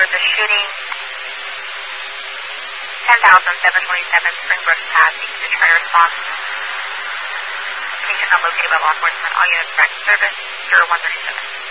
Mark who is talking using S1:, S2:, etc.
S1: was a shooting 10,727 Springbrook Pass. You can try to respond. Patient not located by law enforcement. All units back to service. 0137.